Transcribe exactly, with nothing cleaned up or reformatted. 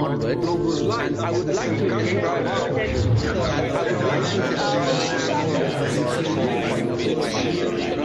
onwards, and I would like to describe and I would like to describe from a point of view.